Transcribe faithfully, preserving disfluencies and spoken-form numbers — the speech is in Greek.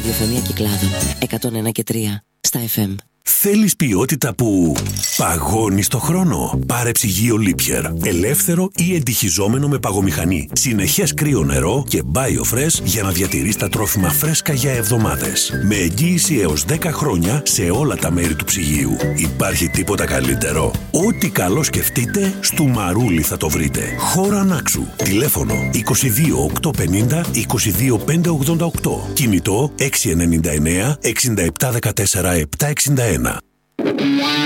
ραδιοφωνία Κυκλάδων εκατόν ένα και τρία στα εφ εμ. Θέλεις ποιότητα που παγώνει στο χρόνο? Πάρε ψυγείο Liebherr. Ελεύθερο ή εντυχιζόμενο με παγομηχανή. Συνεχές κρύο νερό και BioFresh για να διατηρείς τα τρόφιμα φρέσκα για εβδομάδες. Με εγγύηση έως δέκα χρόνια σε όλα τα μέρη του ψυγείου. Υπάρχει τίποτα καλύτερο? Ό,τι καλό σκεφτείτε, στο Μαρούλι θα το βρείτε. Χώρα Νάξου. Τηλέφωνο είκοσι δύο οκτακόσια πενήντα είκοσι δύο πεντακόσια ογδόντα οκτώ. Κινητό έξι εννιά εννιά εξήντα επτά δεκατέσσερα επτακόσια εξήντα ένα.